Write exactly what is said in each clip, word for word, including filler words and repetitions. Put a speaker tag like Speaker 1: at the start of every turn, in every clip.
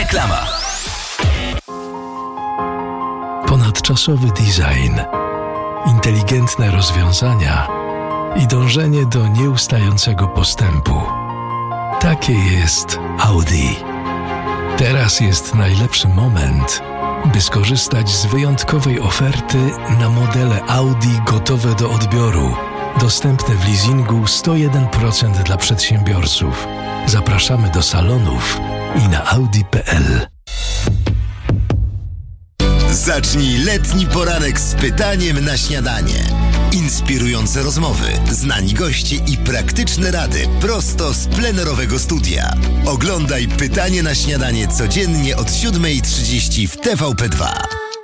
Speaker 1: Reklama.
Speaker 2: Ponadczasowy design, inteligentne rozwiązania i dążenie do nieustającego postępu. Takie jest Audi. Teraz jest najlepszy moment, by skorzystać z wyjątkowej oferty na modele Audi gotowe do odbioru. Dostępne w leasingu sto jeden procent dla przedsiębiorców. Zapraszamy do salonów i na audi kropka p l.
Speaker 3: Zacznij letni poranek z pytaniem na śniadanie. Inspirujące rozmowy, znani goście i praktyczne rady prosto z plenerowego studia. Oglądaj Pytanie na śniadanie codziennie od siódma trzydzieści w T V P dwa.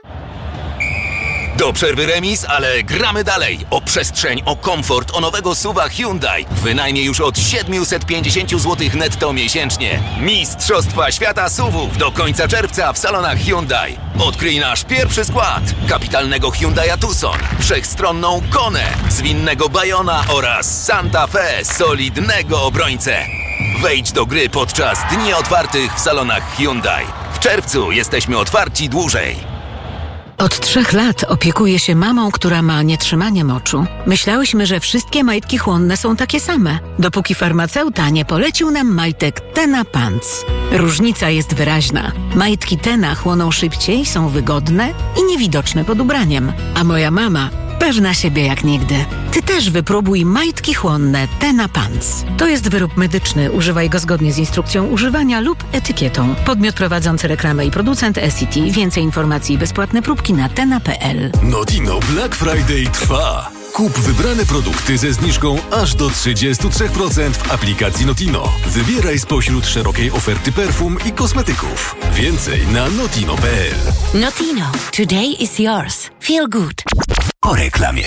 Speaker 1: Do przerwy remis, ale gramy dalej. O przestrzeń, o komfort, o nowego suwa Hyundai. Wynajmie już od siedemset pięćdziesiąt złotych netto miesięcznie. Mistrzostwa Świata suwów do końca czerwca w salonach Hyundai. Odkryj nasz pierwszy skład. Kapitalnego Hyundai'a Tucson, wszechstronną Konę, zwinnego Bayona oraz Santa Fe, solidnego obrońcę. Wejdź do gry podczas dni otwartych w salonach Hyundai. W czerwcu jesteśmy otwarci dłużej.
Speaker 4: Od trzech lat opiekuję się mamą, która ma nietrzymanie moczu. Myślałyśmy, że wszystkie majtki chłonne są takie same, dopóki farmaceuta nie polecił nam majtek Tena Pants. Różnica jest wyraźna. Majtki Tena chłoną szybciej, są wygodne i niewidoczne pod ubraniem. A moja mama pewna siebie jak nigdy. Ty też wypróbuj majtki chłonne Tena Pants. To jest wyrób medyczny. Używaj go zgodnie z instrukcją używania lub etykietą. Podmiot prowadzący reklamę i producent S C T. Więcej informacji i bezpłatne próbki na tena kropka p l.
Speaker 5: Notino Black Friday trwa. Kup wybrane produkty ze zniżką aż do trzydzieści trzy procent w aplikacji Notino. Wybieraj spośród szerokiej oferty perfum i kosmetyków. Więcej na notino kropka p l.
Speaker 4: Notino. Today is yours. Feel good.
Speaker 1: Po reklamie.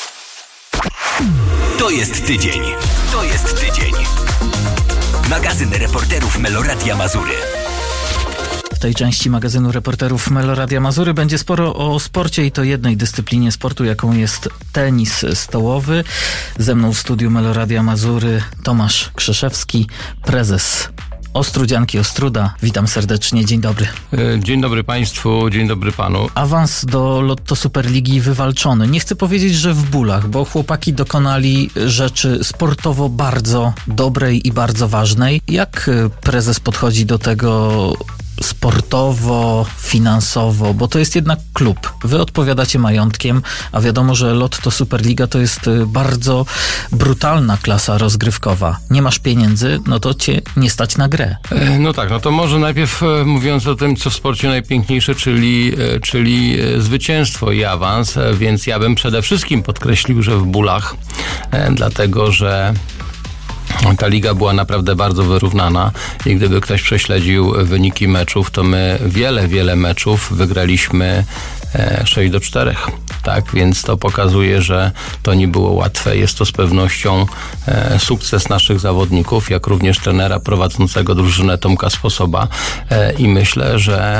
Speaker 1: To jest tydzień. To jest tydzień. Magazyn reporterów Meloradia Mazury.
Speaker 6: W tej części magazynu reporterów Meloradia Mazury będzie sporo o sporcie i to jednej dyscyplinie sportu, jaką jest tenis stołowy. Ze mną w studiu Meloradia Mazury Tomasz Krzyszewski, prezes Ostrudzianki Ostruda. Witam serdecznie, dzień dobry.
Speaker 7: Dzień dobry Państwu, dzień dobry Panu.
Speaker 6: Awans do Lotto Superligi wywalczony. Nie chcę powiedzieć, że w bólach, bo chłopaki dokonali rzeczy sportowo bardzo dobrej i bardzo ważnej. Jak prezes podchodzi do tego sportowo, finansowo, bo to jest jednak klub. Wy odpowiadacie majątkiem, a wiadomo, że Lotto Superliga to jest bardzo brutalna klasa rozgrywkowa. Nie masz pieniędzy, no to cię nie stać na grę.
Speaker 7: No tak, no to może najpierw mówiąc o tym, co w sporcie najpiękniejsze, czyli, czyli zwycięstwo i awans, więc ja bym przede wszystkim podkreślił, że w bólach, dlatego, że ta liga była naprawdę bardzo wyrównana i gdyby ktoś prześledził wyniki meczów, to my wiele, wiele meczów wygraliśmy sześć do czterech. Tak, więc to pokazuje, że to nie było łatwe. Jest to z pewnością e, sukces naszych zawodników, jak również trenera prowadzącego drużynę Tomka Sposoba. E, I myślę, że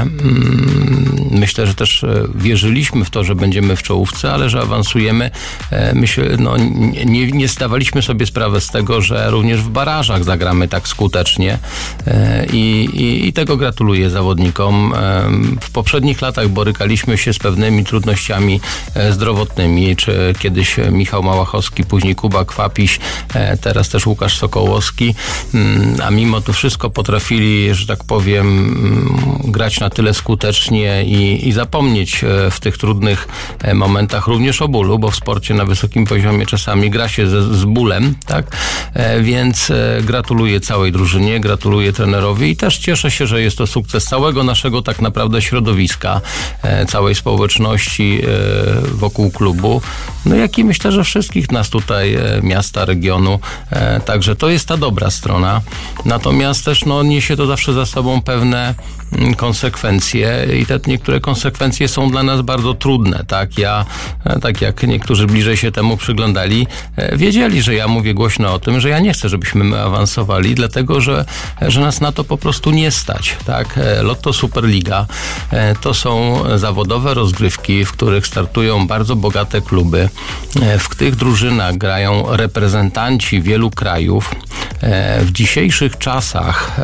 Speaker 7: mm, myślę, że też wierzyliśmy w to, że będziemy w czołówce, ale że awansujemy. E, myślę, no, nie, nie zdawaliśmy sobie sprawy z tego, że również w barażach zagramy tak skutecznie. E, i, i, I tego gratuluję zawodnikom. E, w poprzednich latach borykaliśmy się z pewnymi trudnościami zdrowotnymi, czy kiedyś Michał Małachowski, później Kuba Kwapiś, teraz też Łukasz Sokołowski, a mimo to wszystko potrafili, że tak powiem, grać na tyle skutecznie i, i zapomnieć w tych trudnych momentach również o bólu, bo w sporcie na wysokim poziomie czasami gra się z, z bólem, tak? Więc gratuluję całej drużynie, gratuluję trenerowi i też cieszę się, że jest to sukces całego naszego tak naprawdę środowiska, całej społeczności wokół klubu, no jak i myślę, że wszystkich nas tutaj, miasta, regionu, także to jest ta dobra strona, natomiast też no, niesie to zawsze za sobą pewne konsekwencje i te niektóre konsekwencje są dla nas bardzo trudne, tak? Ja, tak jak niektórzy bliżej się temu przyglądali, wiedzieli, że ja mówię głośno o tym, że ja nie chcę, żebyśmy my awansowali, dlatego, że, że nas na to po prostu nie stać, tak? Lotto Superliga to są zawodowe rozgrywki, w których startują bardzo bogate kluby. W tych drużynach grają reprezentanci wielu krajów. w dzisiejszych czasach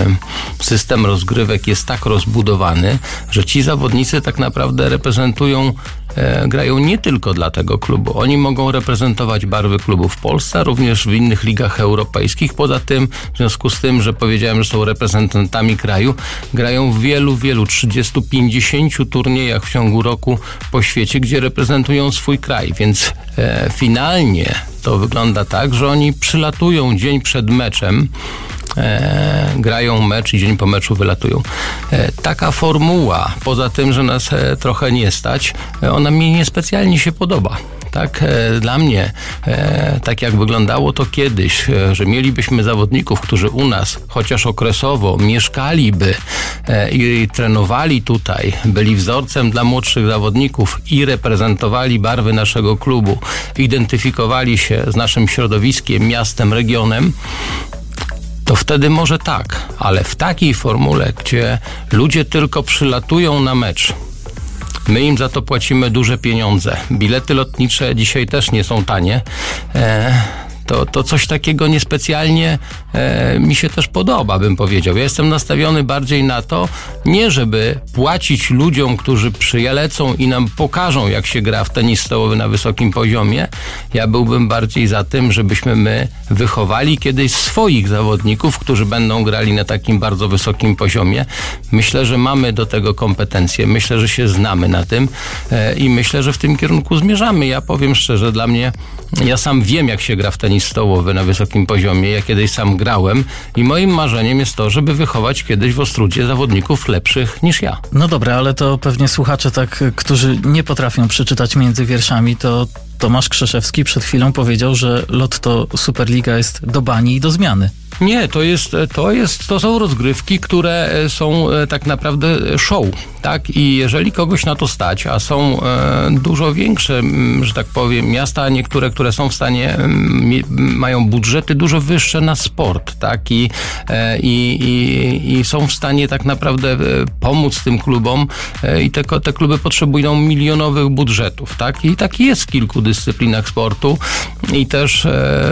Speaker 7: system rozgrywek jest tak rozbudowany, że ci zawodnicy tak naprawdę reprezentują grają nie tylko dla tego klubu. Oni mogą reprezentować barwy klubu w Polsce, również w innych ligach europejskich. Poza tym, w związku z tym, że powiedziałem, że są reprezentantami kraju, grają w wielu, wielu, trzydziestu, pięćdziesięciu turniejach w ciągu roku po świecie, gdzie reprezentują swój kraj. Więc e, finalnie to wygląda tak, że oni przylatują dzień przed meczem, E, grają mecz i dzień po meczu wylatują. E, taka formuła, poza tym, że nas e, trochę nie stać, e, ona mi niespecjalnie się podoba. Tak, e, dla mnie, e, tak jak wyglądało to kiedyś, e, że mielibyśmy zawodników, którzy u nas chociaż okresowo mieszkaliby e, i trenowali tutaj, byli wzorcem dla młodszych zawodników i reprezentowali barwy naszego klubu, identyfikowali się z naszym środowiskiem, miastem, regionem, to wtedy może tak, ale w takiej formule, gdzie ludzie tylko przylatują na mecz, my im za to płacimy duże pieniądze, bilety lotnicze dzisiaj też nie są tanie, e, to, to coś takiego niespecjalnie e, mi się też podoba, bym powiedział. Ja jestem nastawiony bardziej na to, nie żeby płacić ludziom, którzy przylecą i nam pokażą, jak się gra w tenis stołowy na wysokim poziomie. Ja byłbym bardziej za tym, żebyśmy my wychowali kiedyś swoich zawodników, którzy będą grali na takim bardzo wysokim poziomie. Myślę, że mamy do tego kompetencje. Myślę, że się znamy na tym e, i myślę, że w tym kierunku zmierzamy. Ja powiem szczerze, dla mnie, ja sam wiem, jak się gra w tenis stołowy na wysokim poziomie. Ja kiedyś sam grałem i moim marzeniem jest to, żeby wychować kiedyś w Ostródzie zawodników lepszych niż ja.
Speaker 6: No dobra, ale to pewnie słuchacze tak, którzy nie potrafią przeczytać między wierszami, to Tomasz Krzeszewski przed chwilą powiedział, że Lotto Superliga jest do bani i do zmiany.
Speaker 7: Nie, to jest, to jest, to są rozgrywki, które są tak naprawdę show, tak? I jeżeli kogoś na to stać, a są e, dużo większe, że tak powiem, miasta, niektóre, które są w stanie, m, mają budżety dużo wyższe na sport, tak? I, e, i, i, i są w stanie tak naprawdę pomóc tym klubom e, i te, te kluby potrzebują milionowych budżetów, tak? I tak jest w kilku dyscyplinach sportu i też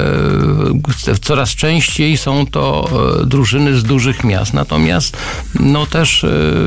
Speaker 7: e, coraz częściej są Są to e, drużyny z dużych miast. Natomiast no też e,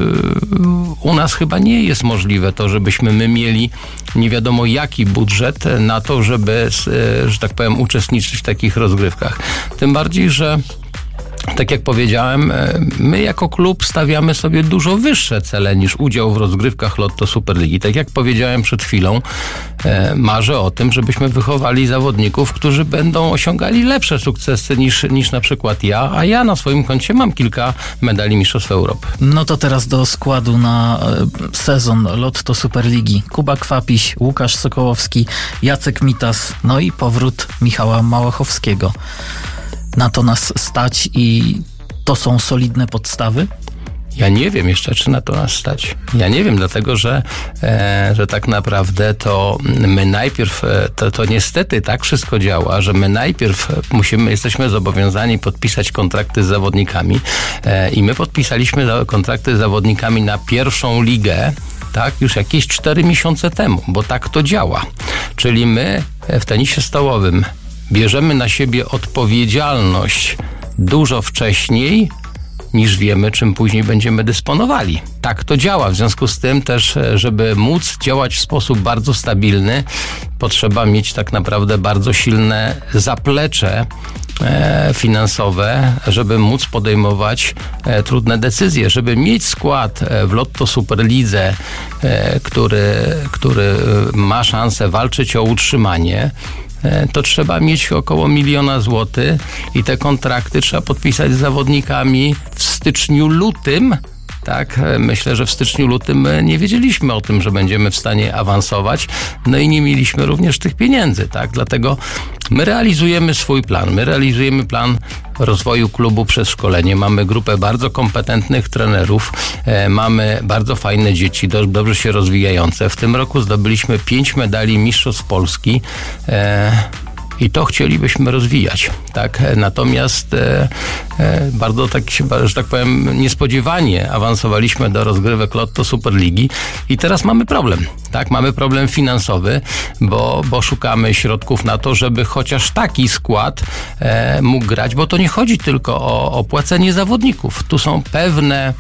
Speaker 7: u nas chyba nie jest możliwe to, żebyśmy my mieli nie wiadomo jaki budżet na to, żeby, e, że tak powiem, uczestniczyć w takich rozgrywkach. Tym bardziej, że tak jak powiedziałem, my jako klub stawiamy sobie dużo wyższe cele niż udział w rozgrywkach Lotto Superligi. Tak jak powiedziałem przed chwilą, marzę o tym, żebyśmy wychowali zawodników, którzy będą osiągali lepsze sukcesy niż, niż na przykład ja, a ja na swoim koncie mam kilka medali Mistrzostw Europy.
Speaker 6: No to teraz do składu na sezon Lotto Superligi. Kuba Kwapiś, Łukasz Sokołowski, Jacek Mitas, no i powrót Michała Małachowskiego. Na to nas stać i to są solidne podstawy?
Speaker 7: Ja nie wiem jeszcze, czy na to nas stać. Ja nie wiem, dlatego, że, e, że tak naprawdę to my najpierw, e, to, to niestety tak wszystko działa, że my najpierw musimy, jesteśmy zobowiązani podpisać kontrakty z zawodnikami e, i my podpisaliśmy kontrakty z zawodnikami na pierwszą ligę, tak, już jakieś cztery miesiące temu, bo tak to działa. Czyli my w tenisie stołowym bierzemy na siebie odpowiedzialność dużo wcześniej, niż wiemy, czym później będziemy dysponowali. Tak to działa. W związku z tym też, żeby móc działać w sposób bardzo stabilny, potrzeba mieć tak naprawdę bardzo silne zaplecze e, finansowe, żeby móc podejmować e, trudne decyzje. Żeby mieć skład e, w Lotto Superlidze, e, który, który ma szansę walczyć o utrzymanie, to trzeba mieć około miliona złotych i te kontrakty trzeba podpisać z zawodnikami w styczniu, lutym. Tak, myślę, że w styczniu, lutym nie wiedzieliśmy o tym, że będziemy w stanie awansować, no i nie mieliśmy również tych pieniędzy, tak, dlatego my realizujemy swój plan, my realizujemy plan rozwoju klubu przez szkolenie, mamy grupę bardzo kompetentnych trenerów, e, mamy bardzo fajne dzieci, do, dobrze się rozwijające. W tym roku zdobyliśmy pięć medali Mistrzostw Polski, e, I to chcielibyśmy rozwijać, tak? Natomiast e, e, bardzo tak, że tak powiem, niespodziewanie awansowaliśmy do rozgrywek Lotto Superligi i teraz mamy problem, tak? Mamy problem finansowy, bo, bo szukamy środków na to, żeby chociaż taki skład e, mógł grać, bo to nie chodzi tylko o, o płacenie zawodników. Tu są pewne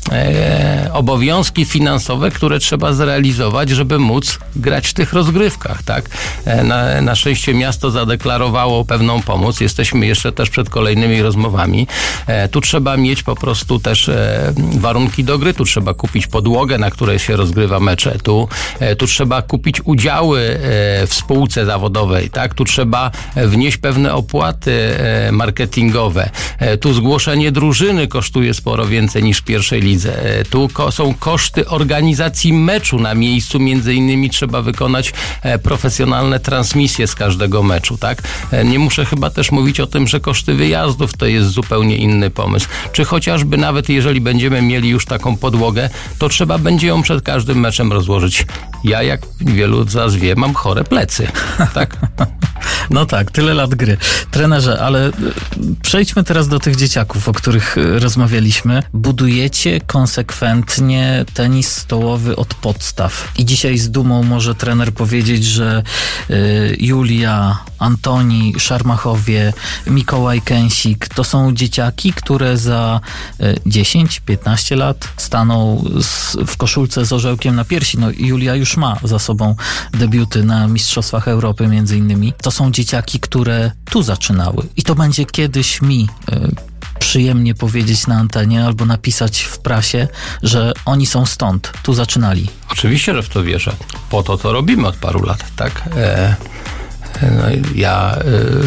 Speaker 7: E, obowiązki finansowe, które trzeba zrealizować, żeby móc grać w tych rozgrywkach, tak? E, na, na szczęście miasto zadeklarowało pewną pomoc. Jesteśmy jeszcze też przed kolejnymi rozmowami. E, tu trzeba mieć po prostu też e, warunki do gry. Tu trzeba kupić podłogę, na której się rozgrywa mecze. Tu, e, tu trzeba kupić udziały e, w spółce zawodowej, tak? Tu trzeba wnieść pewne opłaty e, marketingowe. E, tu zgłoszenie drużyny kosztuje sporo więcej niż w pierwszej lidze. Tu ko- są koszty organizacji meczu na miejscu, między innymi trzeba wykonać e, profesjonalne transmisje z każdego meczu, tak? E, nie muszę chyba też mówić o tym, że koszty wyjazdów to jest zupełnie inny pomysł. Czy chociażby nawet jeżeli będziemy mieli już taką podłogę, to trzeba będzie ją przed każdym meczem rozłożyć. Ja, jak wielu z was wie, mam chore plecy, tak?
Speaker 6: No tak, tyle lat gry. Trenerze, ale przejdźmy teraz do tych dzieciaków, o których rozmawialiśmy. Budujecie konsekwentnie tenis stołowy od podstaw. I dzisiaj z dumą może trener powiedzieć, że y, Julia, Antoni, Szarmachowie, Mikołaj Kęsik to są dzieciaki, które za y, dziesięć piętnaście lat staną z, w koszulce z orzełkiem na piersi. No Julia już ma za sobą debiuty na Mistrzostwach Europy między innymi. To są dzieciaki, które tu zaczynały. I to będzie kiedyś mi y, przyjemnie powiedzieć na antenie albo napisać w prasie, że oni są stąd, tu zaczynali.
Speaker 7: Oczywiście, że w to wierzę. Po to to robimy od paru lat, tak? E, no, ja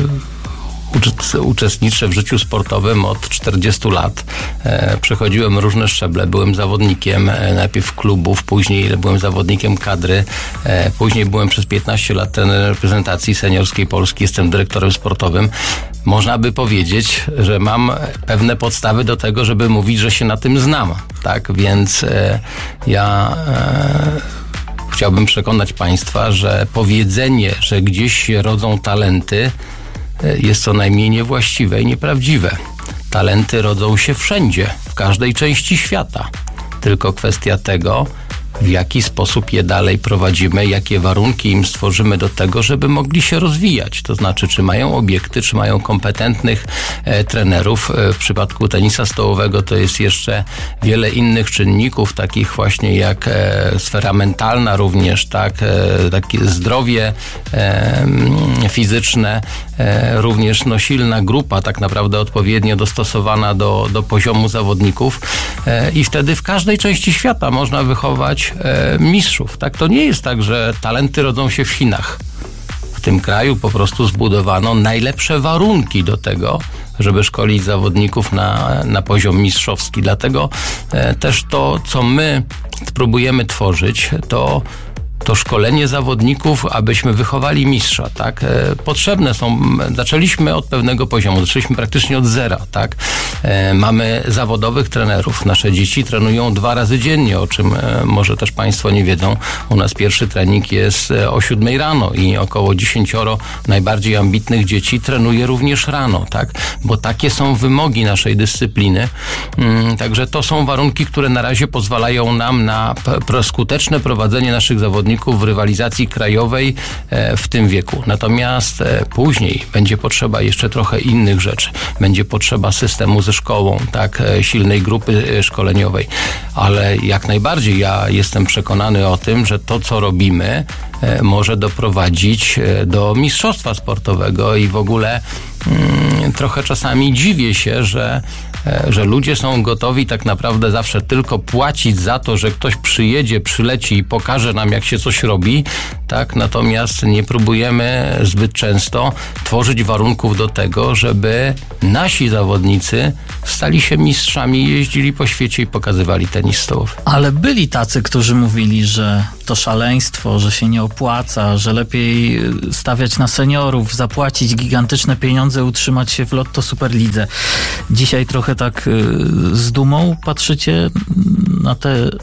Speaker 7: e, uczestniczę w życiu sportowym od czterdziestu lat. E, przechodziłem różne szczeble. Byłem zawodnikiem e, najpierw klubów, później byłem zawodnikiem kadry, e, później byłem przez piętnaście lat trenerem reprezentacji seniorskiej Polski, jestem dyrektorem sportowym. Można by powiedzieć, że mam pewne podstawy do tego, żeby mówić, że się na tym znam, tak? Więc e, ja e, chciałbym przekonać Państwa, że powiedzenie, że gdzieś się rodzą talenty, e, jest co najmniej niewłaściwe i nieprawdziwe. Talenty rodzą się wszędzie, w każdej części świata. Tylko kwestia tego, w jaki sposób je dalej prowadzimy, jakie warunki im stworzymy do tego, żeby mogli się rozwijać. To znaczy, czy mają obiekty, czy mają kompetentnych e, trenerów. E, w przypadku tenisa stołowego to jest jeszcze wiele innych czynników, takich właśnie jak e, sfera mentalna również, tak, e, takie zdrowie e, fizyczne, e, również no, silna grupa, tak naprawdę odpowiednio dostosowana do, do poziomu zawodników e, i wtedy w każdej części świata można wychować mistrzów. Tak? To nie jest tak, że talenty rodzą się w Chinach. W tym kraju po prostu zbudowano najlepsze warunki do tego, żeby szkolić zawodników na, na poziom mistrzowski. Dlatego e, też to, co my próbujemy tworzyć, to to szkolenie zawodników, abyśmy wychowali mistrza, tak? E, potrzebne są, zaczęliśmy od pewnego poziomu, zaczęliśmy praktycznie od zera, tak? E, mamy zawodowych trenerów, nasze dzieci trenują dwa razy dziennie, o czym e, może też Państwo nie wiedzą. U nas pierwszy trening jest e, o siódmej rano i około dziesięcioro najbardziej ambitnych dzieci trenuje również rano, tak? Bo takie są wymogi naszej dyscypliny. Mm, także to są warunki, które na razie pozwalają nam na p- skuteczne prowadzenie naszych zawodników w rywalizacji krajowej w tym wieku. Natomiast później będzie potrzeba jeszcze trochę innych rzeczy. Będzie potrzeba systemu ze szkołą, tak, silnej grupy szkoleniowej. Ale jak najbardziej ja jestem przekonany o tym, że to, co robimy, może doprowadzić do mistrzostwa sportowego i w ogóle mm, trochę czasami dziwię się, że że ludzie są gotowi tak naprawdę zawsze tylko płacić za to, że ktoś przyjedzie, przyleci i pokaże nam, jak się coś robi, tak? Natomiast nie próbujemy zbyt często tworzyć warunków do tego, żeby nasi zawodnicy stali się mistrzami, jeździli po świecie i pokazywali tenis stołowy.
Speaker 6: Ale byli tacy, którzy mówili, że to szaleństwo, że się nie opłaca, że lepiej stawiać na seniorów, zapłacić gigantyczne pieniądze, utrzymać się w Lotto Superlidze. Dzisiaj trochę tak z dumą patrzycie na te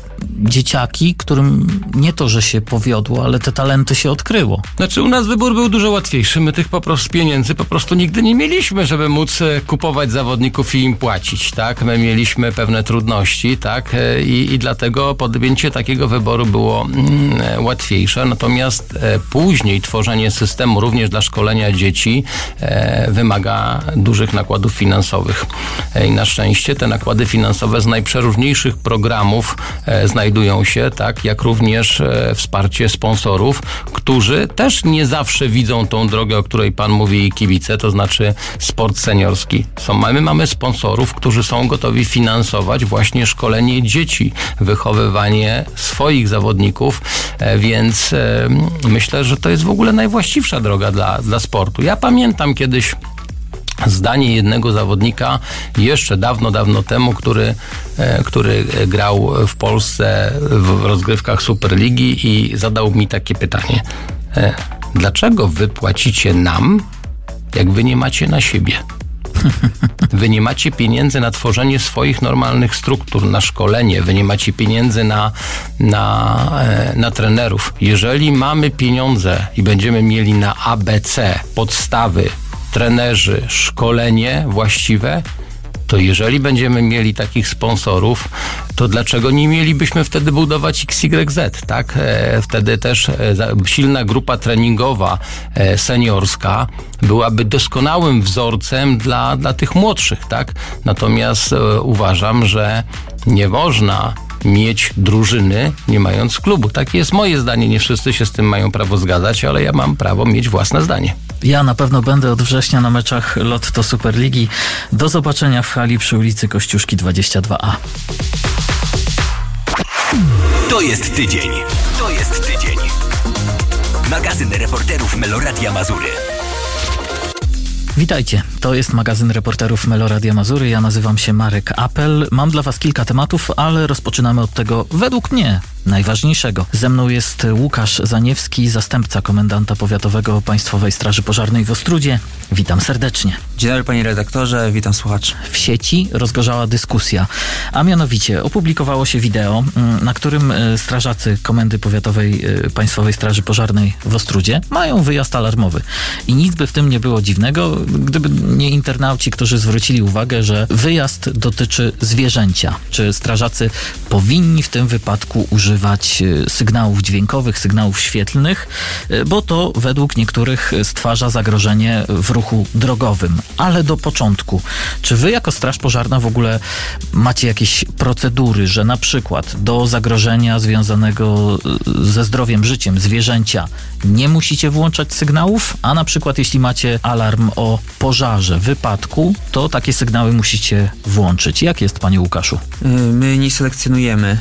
Speaker 6: dzieciaki, którym nie to, że się powiodło, ale te talenty się odkryło.
Speaker 7: Znaczy u nas wybór był dużo łatwiejszy. My tych po prostu pieniędzy po prostu nigdy nie mieliśmy, żeby móc kupować zawodników i im płacić, tak? My mieliśmy pewne trudności, tak? I, i dlatego podjęcie takiego wyboru było mm, łatwiejsze. Natomiast e, później tworzenie systemu również dla szkolenia dzieci e, wymaga dużych nakładów finansowych. E, I na szczęście te nakłady finansowe z najprzeróżniejszych programów e, znajdują się, tak? Jak również e, wsparcie sponsorów, którzy też nie zawsze widzą tą drogę, o której pan mówi, i kibice, to znaczy sport seniorski. Są, my mamy sponsorów, którzy są gotowi finansować właśnie szkolenie dzieci, wychowywanie swoich zawodników, e, więc e, myślę, że to jest w ogóle najwłaściwsza droga dla, dla sportu. Ja pamiętam kiedyś zdanie jednego zawodnika jeszcze dawno, dawno temu, który, e, który grał w Polsce w rozgrywkach Superligi i zadał mi takie pytanie. E, dlaczego wy płacicie nam, jak wy nie macie na siebie? Wy nie macie pieniędzy na tworzenie swoich normalnych struktur, na szkolenie, wy nie macie pieniędzy na, na, na trenerów. Jeżeli mamy pieniądze i będziemy mieli na A B C, podstawy, trenerzy, szkolenie właściwe, to jeżeli będziemy mieli takich sponsorów, to dlaczego nie mielibyśmy wtedy budować X Y Z, tak? E, wtedy też e, silna grupa treningowa, e, seniorska byłaby doskonałym wzorcem dla, dla tych młodszych, tak? Natomiast e, uważam, że nie można mieć drużyny, nie mając klubu. Takie jest moje zdanie. Nie wszyscy się z tym mają prawo zgadzać, ale ja mam prawo mieć własne zdanie.
Speaker 6: Ja na pewno będę od września na meczach Lotto Superligi. Do zobaczenia w hali przy ulicy Kościuszki dwadzieścia dwa A.
Speaker 1: To jest tydzień. To jest tydzień. Magazyn reporterów Meloradia Mazury.
Speaker 6: Witajcie, to jest magazyn reporterów Meloradia Mazury. Ja nazywam się Marek Apel. Mam dla was kilka tematów, ale rozpoczynamy od tego, według mnie, najważniejszego. Ze mną jest Łukasz Zaniewski, zastępca komendanta powiatowego Państwowej Straży Pożarnej w Ostródzie. Witam serdecznie.
Speaker 8: Dzień dobry panie redaktorze, witam słuchaczy.
Speaker 6: W sieci rozgorzała dyskusja, a mianowicie opublikowało się wideo, na którym strażacy Komendy Powiatowej Państwowej Straży Pożarnej w Ostródzie mają wyjazd alarmowy. I nic by w tym nie było dziwnego, gdyby nie internauci, którzy zwrócili uwagę, że wyjazd dotyczy zwierzęcia. Czy strażacy powinni w tym wypadku używać sygnałów dźwiękowych, sygnałów świetlnych, bo to według niektórych stwarza zagrożenie w ruchu drogowym. Ale do początku, czy wy jako Straż Pożarna w ogóle macie jakieś procedury, że na przykład do zagrożenia związanego ze zdrowiem, życiem zwierzęcia nie musicie włączać sygnałów, a na przykład jeśli macie alarm o pożarze, wypadku, to takie sygnały musicie włączyć. Jak jest, panie Łukaszu?
Speaker 8: My nie selekcjonujemy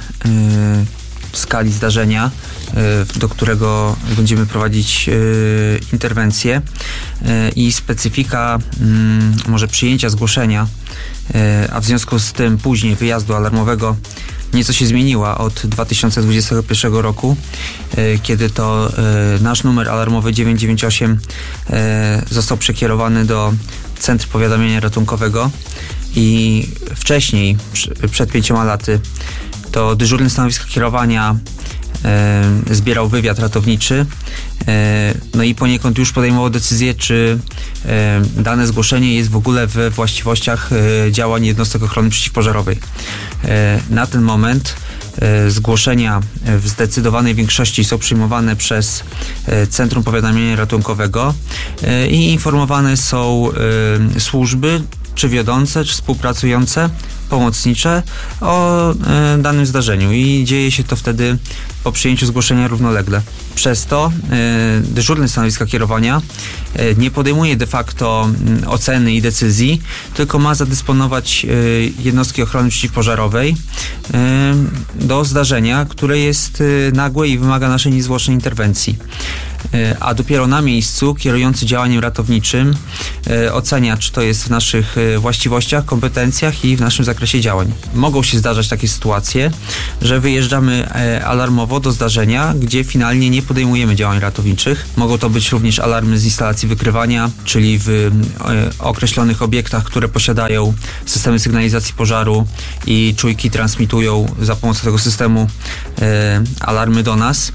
Speaker 8: skali zdarzenia, do którego będziemy prowadzić interwencję, i specyfika może przyjęcia zgłoszenia, a w związku z tym później wyjazdu alarmowego nieco się zmieniła od dwa tysiące dwudziestego pierwszego roku, kiedy to nasz numer alarmowy dziewięć dziewięć osiem został przekierowany do Centrum Powiadamiania Ratunkowego i wcześniej, przed pięcioma laty, to dyżurny stanowisko kierowania e, zbierał wywiad ratowniczy, e, no i poniekąd już podejmował decyzję, czy e, dane zgłoszenie jest w ogóle we właściwościach e, działań jednostek ochrony przeciwpożarowej. E, na ten moment e, zgłoszenia w zdecydowanej większości są przyjmowane przez e, Centrum Powiadamiania Ratunkowego e, i informowane są e, służby, czy wiodące, czy współpracujące, pomocnicze o e, danym zdarzeniu i dzieje się to wtedy po przyjęciu zgłoszenia równolegle. Przez to e, dyżurny stanowiska kierowania e, nie podejmuje de facto m, oceny i decyzji, tylko ma zadysponować e, jednostki ochrony przeciwpożarowej e, do zdarzenia, które jest e, nagłe i wymaga naszej niezwłocznej interwencji. a dopiero na miejscu kierujący działaniem ratowniczym ocenia, czy to jest w naszych właściwościach, kompetencjach i w naszym zakresie działań. Mogą się zdarzać takie sytuacje, że wyjeżdżamy alarmowo do zdarzenia, gdzie finalnie nie podejmujemy działań ratowniczych. Mogą to być również alarmy z instalacji wykrywania, czyli w określonych obiektach, które posiadają systemy sygnalizacji pożaru i czujki transmitują za pomocą tego systemu alarmy do nas.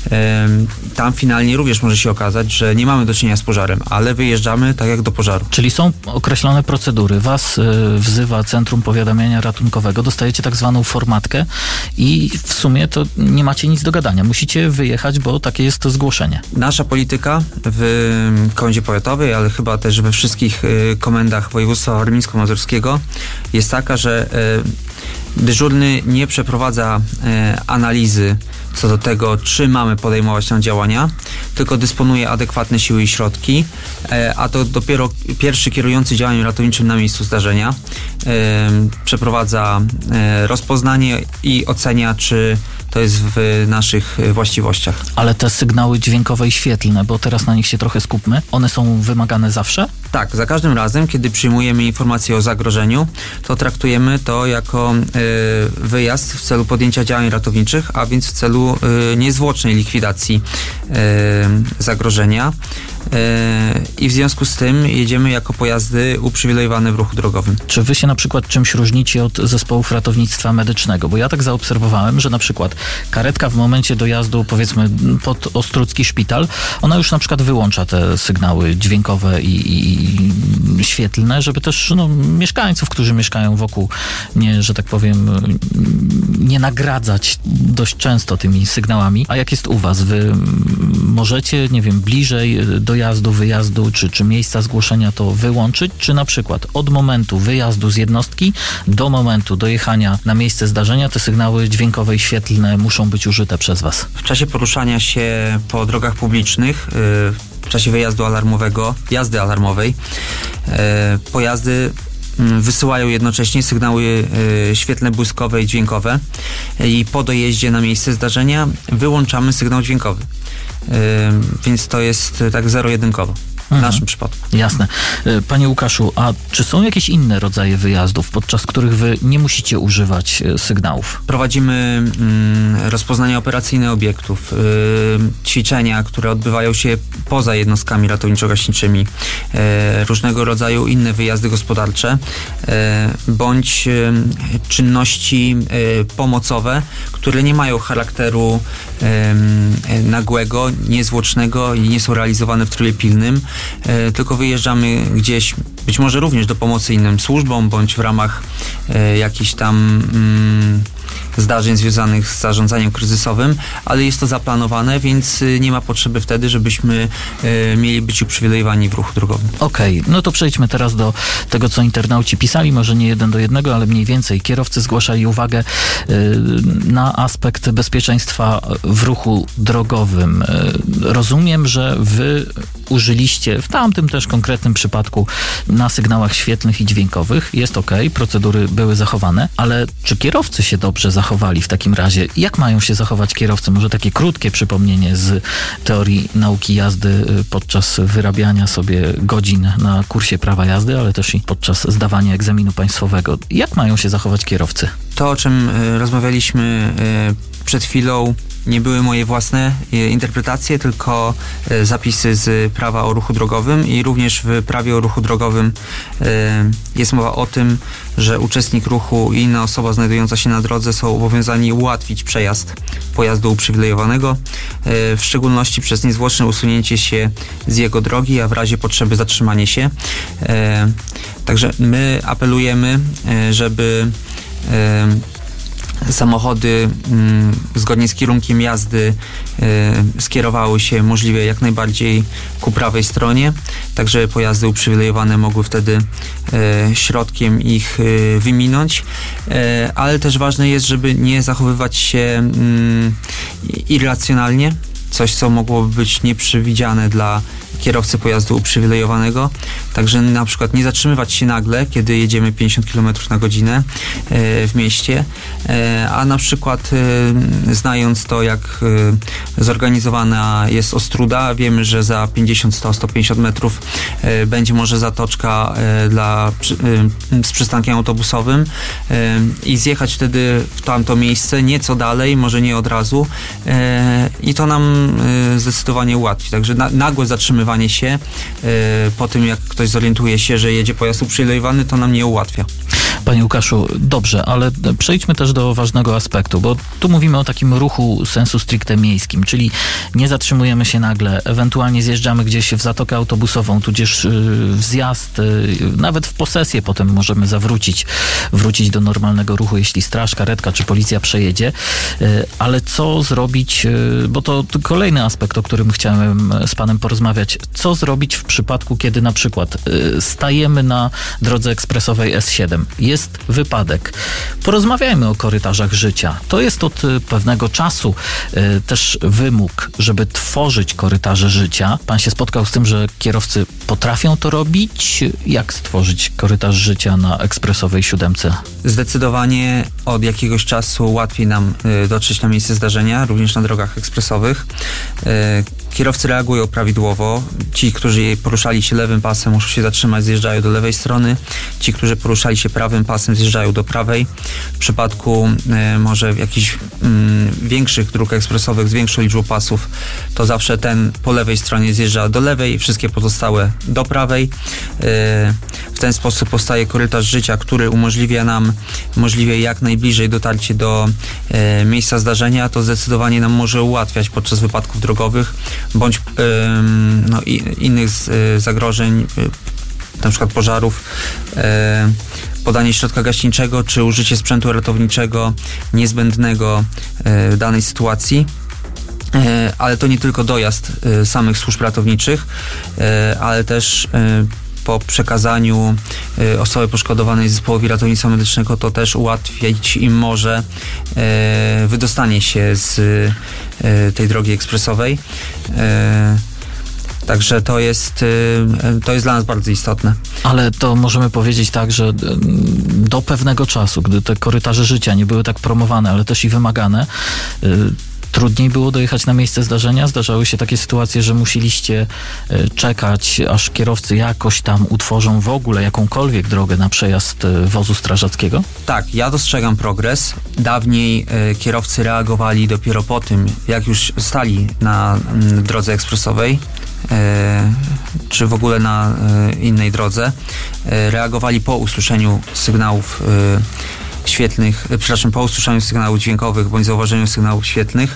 Speaker 8: Tam finalnie również może się okazać, że nie mamy do czynienia z pożarem, ale wyjeżdżamy tak jak do pożaru.
Speaker 6: Czyli są określone procedury. Was y, wzywa Centrum Powiadamiania Ratunkowego, dostajecie tak zwaną formatkę i w sumie to nie macie nic do gadania. Musicie wyjechać, bo takie jest to zgłoszenie.
Speaker 8: Nasza polityka w Komendzie Powiatowej, ale chyba też we wszystkich y, komendach województwa warmińsko-mazurskiego jest taka, że y, dyżurny nie przeprowadza y, analizy co do tego, czy mamy podejmować tam działania, tylko dysponuje adekwatne siły i środki, a to dopiero pierwszy kierujący działaniem ratowniczym na miejscu zdarzenia przeprowadza rozpoznanie i ocenia, czy to jest w naszych właściwościach.
Speaker 6: Ale te sygnały dźwiękowe i świetlne, bo teraz na nich się trochę skupmy, one są wymagane zawsze?
Speaker 8: Tak, za każdym razem, kiedy przyjmujemy informację o zagrożeniu, to traktujemy to jako y, wyjazd w celu podjęcia działań ratowniczych, a więc w celu y, niezwłocznej likwidacji y, zagrożenia. I w związku z tym jedziemy jako pojazdy uprzywilejowane w ruchu drogowym.
Speaker 6: Czy wy się na przykład czymś różnicie od zespołów ratownictwa medycznego? Bo ja tak zaobserwowałem, że na przykład karetka w momencie dojazdu, powiedzmy, pod Ostródzki szpital, ona już na przykład wyłącza te sygnały dźwiękowe i, i świetlne, żeby też no, mieszkańców, którzy mieszkają wokół, nie, że tak powiem, nie nagradzać dość często tymi sygnałami. A jak jest u was? Wy możecie, nie wiem, bliżej dojazdu, wyjazdu, czy, czy miejsca zgłoszenia to wyłączyć, czy na przykład od momentu wyjazdu z jednostki do momentu dojechania na miejsce zdarzenia te sygnały dźwiękowe i świetlne muszą być użyte przez was?
Speaker 8: W czasie poruszania się po drogach publicznych, w czasie wyjazdu alarmowego, jazdy alarmowej, pojazdy wysyłają jednocześnie sygnały świetlne, błyskowe i dźwiękowe i po dojeździe na miejsce zdarzenia wyłączamy sygnał dźwiękowy. Więc to jest tak zero-jedynkowo w mhm. naszym przypadku.
Speaker 6: Jasne. Panie Łukaszu, a czy są jakieś inne rodzaje wyjazdów, podczas których wy nie musicie używać sygnałów?
Speaker 8: Prowadzimy mm, rozpoznanie operacyjne obiektów, y, ćwiczenia, które odbywają się poza jednostkami ratowniczo-gaśniczymi, y, różnego rodzaju inne wyjazdy gospodarcze, y, bądź y, czynności y, pomocowe, które nie mają charakteru y, nagłego, niezwłocznego i nie są realizowane w trybie pilnym, y, tylko wyjeżdżamy gdzieś, być może również do pomocy innym służbom, bądź w ramach y, jakichś tam y, zdarzeń związanych z zarządzaniem kryzysowym, ale jest to zaplanowane, więc nie ma potrzeby wtedy, żebyśmy y, mieli być uprzywilejowani w ruchu drogowym.
Speaker 6: Okej, okay, no to przejdźmy teraz do tego, co internauci pisali, może nie jeden do jednego, ale mniej więcej. Kierowcy zgłaszali uwagę y, na aspekt bezpieczeństwa w ruchu drogowym. Y, rozumiem, że wy użyliście w tamtym też konkretnym przypadku na sygnałach świetlnych i dźwiękowych. Jest okej, okay, procedury były zachowane, ale czy kierowcy się dobrze zachowali w takim razie? Jak mają się zachować kierowcy? Może takie krótkie przypomnienie z teorii nauki jazdy podczas wyrabiania sobie godzin na kursie prawa jazdy, ale też i podczas zdawania egzaminu państwowego. Jak mają się zachować kierowcy?
Speaker 8: To, o czym y, rozmawialiśmy y, przed chwilą, nie były moje własne y, interpretacje, tylko y, zapisy z prawa o ruchu drogowym i również w prawie o ruchu drogowym y, jest mowa o tym, że uczestnik ruchu i inna osoba znajdująca się na drodze są obowiązani ułatwić przejazd pojazdu uprzywilejowanego, y, w szczególności przez niezwłoczne usunięcie się z jego drogi, a w razie potrzeby zatrzymanie się. Y, także my apelujemy, y, żeby y, samochody y, zgodnie z kierunkiem jazdy y, skierowały się możliwie jak najbardziej ku prawej stronie, tak żeby pojazdy uprzywilejowane mogły wtedy y, środkiem ich y, wyminąć, y, ale też ważne jest, żeby nie zachowywać się y, irracjonalnie, coś co mogłoby być nieprzewidziane dla kierowcy pojazdu uprzywilejowanego. Także na przykład nie zatrzymywać się nagle, kiedy jedziemy pięćdziesiąt kilometrów na godzinę e, w mieście, e, a na przykład e, znając to, jak e, zorganizowana jest Ostróda, wiemy, że za pięćdziesiąt, sto, sto pięćdziesiąt metrów e, będzie może zatoczka e, dla, e, z przystankiem autobusowym e, i zjechać wtedy w tamto miejsce, nieco dalej, może nie od razu e, i to nam e, zdecydowanie ułatwi. Także na, nagłe zatrzymywanie się e, po tym, jak ktoś zorientuje się, że jedzie pojazd uprzywilejowany, to nam nie ułatwia.
Speaker 6: Panie Łukaszu, dobrze, ale przejdźmy też do ważnego aspektu, bo tu mówimy o takim ruchu sensu stricte miejskim, czyli nie zatrzymujemy się nagle, ewentualnie zjeżdżamy gdzieś w zatokę autobusową, tudzież w zjazd, nawet w posesję potem możemy zawrócić, wrócić do normalnego ruchu, jeśli straż, karetka czy policja przejedzie, ale co zrobić, bo to kolejny aspekt, o którym chciałem z panem porozmawiać, co zrobić w przypadku, kiedy na przykład stajemy na drodze ekspresowej S siedem, jest wypadek. Porozmawiajmy o korytarzach życia. To jest od pewnego czasu y, też wymóg, żeby tworzyć korytarze życia. Pan się spotkał z tym, że kierowcy potrafią to robić? Jak stworzyć korytarz życia na ekspresowej siódemce?
Speaker 8: Zdecydowanie od jakiegoś czasu łatwiej nam y, dotrzeć na miejsce zdarzenia, również na drogach ekspresowych. Y, kierowcy reagują prawidłowo. Ci, którzy poruszali się lewym pasem, muszą się zatrzymać, zjeżdżają do lewej strony. Ci, którzy poruszali się prawym pasem, zjeżdżają do prawej. W przypadku y, może jakichś y, większych dróg ekspresowych z większą liczbą pasów, to zawsze ten po lewej stronie zjeżdża do lewej, wszystkie pozostałe do prawej. Y, w ten sposób powstaje korytarz życia, który umożliwia nam możliwie jak najbliżej dotarcie do y, miejsca zdarzenia. To zdecydowanie nam może ułatwiać podczas wypadków drogowych bądź y, no, i, innych z, y, zagrożeń, y, na przykład pożarów, e, podanie środka gaśniczego czy użycie sprzętu ratowniczego niezbędnego e, w danej sytuacji. E, ale to nie tylko dojazd e, samych służb ratowniczych, e, ale też e, po przekazaniu e, osoby poszkodowanej zespołowi ratownictwa medycznego, to też ułatwić im może e, wydostanie się z e, tej drogi ekspresowej. E, Także to jest, to jest dla nas bardzo istotne.
Speaker 6: Ale to możemy powiedzieć tak, że do pewnego czasu, gdy te korytarze życia nie były tak promowane, ale też i wymagane, trudniej było dojechać na miejsce zdarzenia? Zdarzały się takie sytuacje, że musieliście czekać, aż kierowcy jakoś tam utworzą w ogóle jakąkolwiek drogę na przejazd wozu strażackiego?
Speaker 8: Tak, ja dostrzegam progres. Dawniej y, kierowcy reagowali dopiero po tym, jak już stali na y, drodze ekspresowej, y, czy w ogóle na y, innej drodze. Y, reagowali po usłyszeniu sygnałów y, świetlnych, przepraszam, po usłyszeniu sygnałów dźwiękowych bądź zauważeniu sygnałów świetlnych,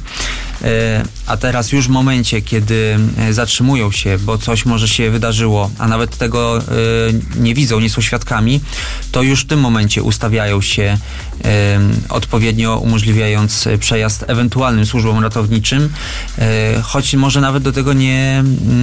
Speaker 8: a teraz już w momencie, kiedy zatrzymują się, bo coś może się wydarzyło, a nawet tego nie widzą, nie są świadkami, to już w tym momencie ustawiają się odpowiednio, umożliwiając przejazd ewentualnym służbom ratowniczym, choć może nawet do tego nie,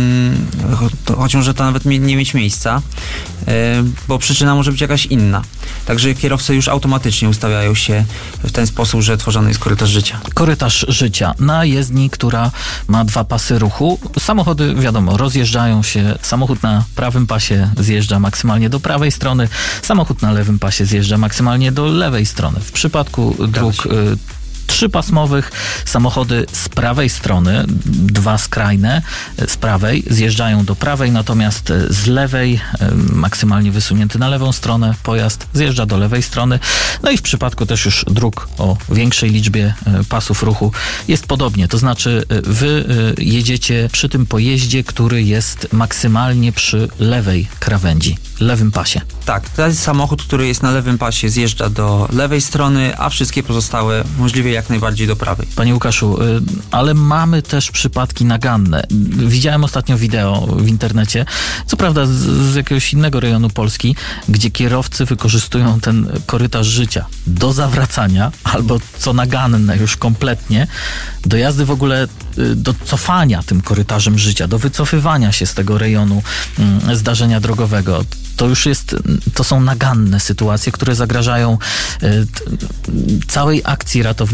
Speaker 8: choć może to nawet nie mieć miejsca, bo przyczyna może być jakaś inna. Także kierowcy już automatycznie ustawiają się w ten sposób, że tworzony jest korytarz życia.
Speaker 6: Korytarz życia na jezdni, która ma dwa pasy ruchu. Samochody, wiadomo, rozjeżdżają się. Samochód na prawym pasie zjeżdża maksymalnie do prawej strony. Samochód na lewym pasie zjeżdża maksymalnie do lewej strony. W przypadku dróg y, trzypasmowych samochody z prawej strony, dwa skrajne z prawej, zjeżdżają do prawej, natomiast z lewej, maksymalnie wysunięty na lewą stronę, pojazd zjeżdża do lewej strony. No i w przypadku też już dróg o większej liczbie pasów ruchu jest podobnie. To znaczy wy jedziecie przy tym pojeździe, który jest maksymalnie przy lewej krawędzi, lewym pasie.
Speaker 8: Tak, to jest samochód, który jest na lewym pasie, zjeżdża do lewej strony, a wszystkie pozostałe możliwie jak najbardziej do prawej.
Speaker 6: Panie Łukaszu, ale mamy też przypadki naganne. Widziałem ostatnio wideo w internecie, co prawda z, z jakiegoś innego rejonu Polski, gdzie kierowcy wykorzystują ten korytarz życia do zawracania, albo co naganne już kompletnie, do jazdy w ogóle, do cofania tym korytarzem życia, do wycofywania się z tego rejonu mm, zdarzenia drogowego. To już jest, to są naganne sytuacje, które zagrażają y, t, całej akcji ratowniczej.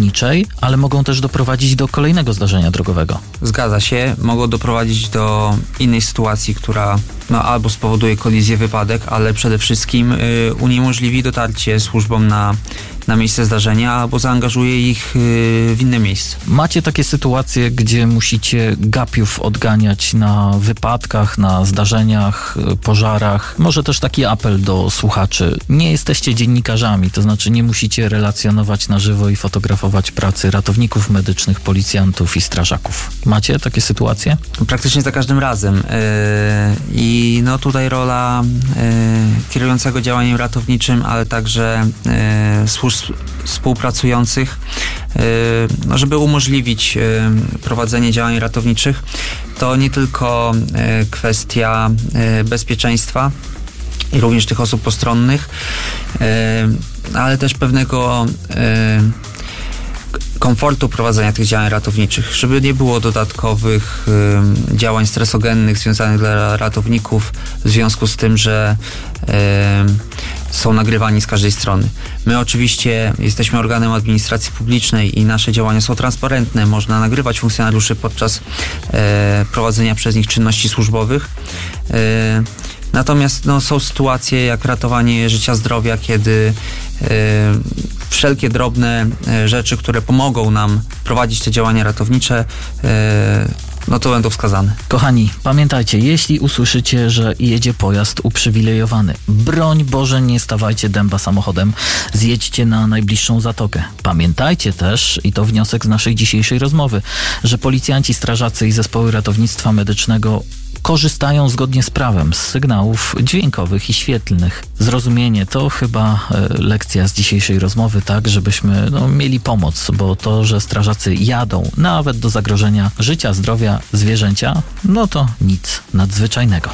Speaker 6: ratowniczej, ale mogą też doprowadzić do kolejnego zdarzenia drogowego.
Speaker 8: Zgadza się, mogą doprowadzić do innej sytuacji, która no, albo spowoduje kolizję, wypadek, ale przede wszystkim y, uniemożliwi dotarcie służbom na, na miejsce zdarzenia, albo zaangażuje ich y, w inne miejsce.
Speaker 6: Macie takie sytuacje, gdzie musicie gapiów odganiać na wypadkach, na zdarzeniach, pożarach. Może też taki apel do słuchaczy. Nie jesteście dziennikarzami, to znaczy nie musicie relacjonować na żywo i fotografować pracy ratowników medycznych, policjantów i strażaków. Macie takie sytuacje?
Speaker 8: Praktycznie za każdym razem. Yy, I no tutaj rola yy, kierującego działaniem ratowniczym, ale także yy, służb współpracujących, yy, no żeby umożliwić yy, prowadzenie działań ratowniczych, to nie tylko yy, kwestia yy, bezpieczeństwa i również tych osób postronnych, yy, ale też pewnego yy, komfortu prowadzenia tych działań ratowniczych, żeby nie było dodatkowych y, działań stresogennych związanych dla ratowników w związku z tym, że y, są nagrywani z każdej strony. My oczywiście jesteśmy organem administracji publicznej i nasze działania są transparentne. Można nagrywać funkcjonariuszy podczas y, prowadzenia przez nich czynności służbowych. Y, Natomiast no, są sytuacje jak ratowanie życia, zdrowia, kiedy y, wszelkie drobne y, rzeczy, które pomogą nam prowadzić te działania ratownicze, y, no to będą wskazane.
Speaker 6: Kochani, pamiętajcie, jeśli usłyszycie, że jedzie pojazd uprzywilejowany, broń Boże, nie stawajcie dęba samochodem, zjedźcie na najbliższą zatokę. Pamiętajcie też, i to wniosek z naszej dzisiejszej rozmowy, że policjanci, strażacy i zespoły ratownictwa medycznego korzystają zgodnie z prawem z sygnałów dźwiękowych i świetlnych. Zrozumienie to chyba e, lekcja z dzisiejszej rozmowy, tak, żebyśmy no, mieli pomoc, bo to, że strażacy jadą nawet do zagrożenia życia, zdrowia zwierzęcia, no to nic nadzwyczajnego.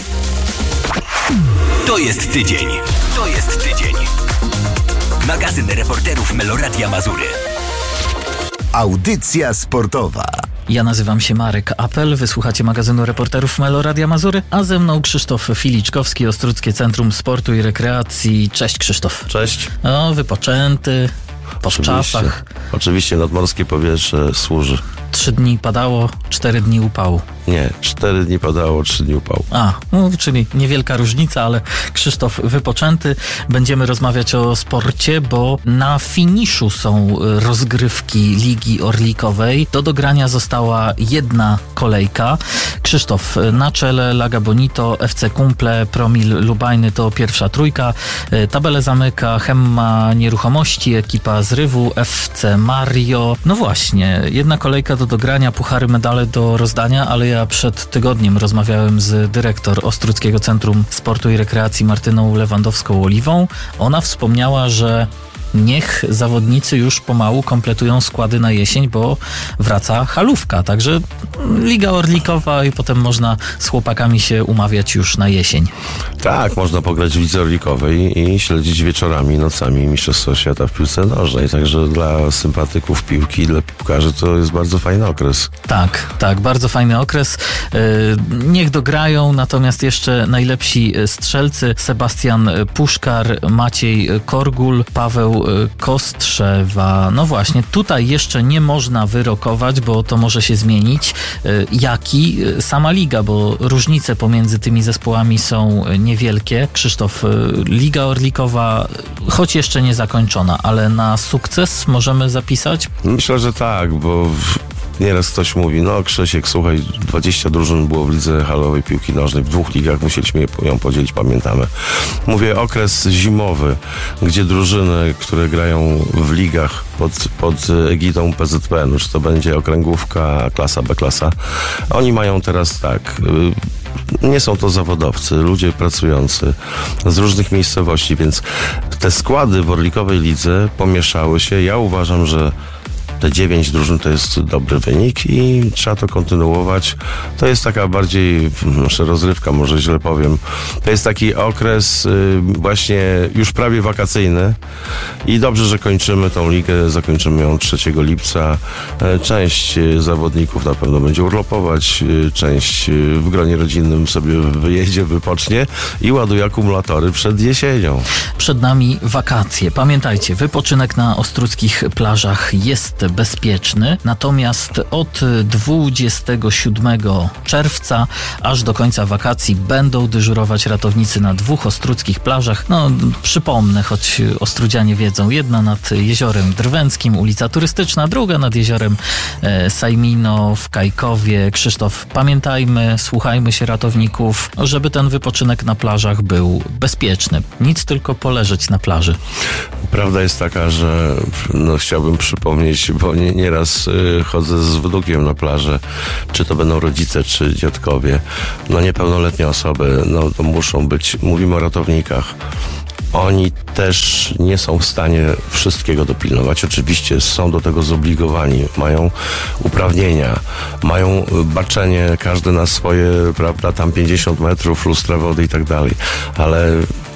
Speaker 1: To jest tydzień. To jest tydzień. Magazyn reporterów Meloradia Mazury.
Speaker 3: Audycja sportowa.
Speaker 6: Ja nazywam się Marek Apel, wysłuchacie magazynu reporterów Meloradia Mazury, a ze mną Krzysztof Filiczkowski, Ostruckie Centrum Sportu i Rekreacji. Cześć Krzysztof.
Speaker 9: Cześć.
Speaker 6: O, wypoczęty, po czasach.
Speaker 9: Oczywiście nadmorskie powietrze służy.
Speaker 6: Trzy dni padało, cztery dni upału.
Speaker 9: Nie, cztery dni padało, trzy dni upału.
Speaker 6: A, no, czyli niewielka różnica, ale Krzysztof wypoczęty. Będziemy rozmawiać o sporcie, bo na finiszu są rozgrywki Ligi Orlikowej. Do dogrania została jedna kolejka. Krzysztof, na czele Laga Bonito, F C Kumple, Promil Lubajny to pierwsza trójka. Tabelę zamyka Hemma Nieruchomości, ekipa z Rywu, F C Mario. No właśnie, jedna kolejka do dogrania, puchary, medale do rozdania, ale ja przed tygodniem rozmawiałem z dyrektor Ostruckiego Centrum Sportu i Rekreacji Martyną Lewandowską-Oliwą. Ona wspomniała, że niech zawodnicy już pomału kompletują składy na jesień, bo wraca halówka, także Liga Orlikowa i potem można z chłopakami się umawiać już na jesień.
Speaker 9: Tak, można pograć w Lidze Orlikowej i śledzić wieczorami, nocami Mistrzostwa Świata w piłce nożnej, także dla sympatyków piłki, dla piłkarzy to jest bardzo fajny okres.
Speaker 6: Tak, tak, bardzo fajny okres. Niech dograją, natomiast jeszcze najlepsi strzelcy Sebastian Puszkar, Maciej Korgul, Paweł Kostrzewa. No właśnie, tutaj jeszcze nie można wyrokować, bo to może się zmienić. Jaki? Sama liga, bo różnice pomiędzy tymi zespołami są niewielkie. Krzysztof, Liga Orlikowa, choć jeszcze nie zakończona, ale na sukces możemy zapisać?
Speaker 9: Myślę, że tak, bo nieraz ktoś mówi, no Krzysiek, słuchaj, dwadzieścia drużyn było w lidze halowej piłki nożnej, w dwóch ligach musieliśmy ją podzielić, pamiętamy. Mówię okres zimowy, gdzie drużyny, które grają w ligach pod, pod egidą P Z P N, czy to będzie okręgówka, klasa B, klasa, oni mają teraz tak, nie są to zawodowcy, ludzie pracujący z różnych miejscowości, więc te składy w orlikowej lidze pomieszały się. Ja uważam, że te dziewięć drużyn to jest dobry wynik i trzeba to kontynuować. To jest taka bardziej, może rozrywka, może źle powiem. To jest taki okres y, właśnie już prawie wakacyjny i dobrze, że kończymy tą ligę, zakończymy ją trzeciego lipca. E, Część y, zawodników na pewno będzie urlopować, y, część y, w gronie rodzinnym sobie wyjedzie, wypocznie i ładuje akumulatory przed jesienią.
Speaker 6: Przed nami wakacje. Pamiętajcie, wypoczynek na ostruckich plażach jest bezpieczny, natomiast od dwudziestego siódmego czerwca aż do końca wakacji będą dyżurować ratownicy na dwóch ostruckich plażach. No, przypomnę, choć ostrudzianie wiedzą, jedna nad jeziorem Drwęckim, ulica Turystyczna, druga nad jeziorem e, Sajmino w Kajkowie. Krzysztof, pamiętajmy, słuchajmy się ratowników, żeby ten wypoczynek na plażach był bezpieczny. Nic, tylko poleżeć na plaży.
Speaker 9: Prawda jest taka, że no, chciałbym przypomnieć, bo nie, nieraz y, chodzę z wnukiem na plażę, czy to będą rodzice, czy dziadkowie, no niepełnoletnie osoby, no to muszą być, mówimy o ratownikach. Oni też nie są w stanie wszystkiego dopilnować. Oczywiście są do tego zobligowani, mają uprawnienia, mają baczenie każdy na swoje, prawda, tam pięćdziesiąt metrów, lustra wody i tak dalej, ale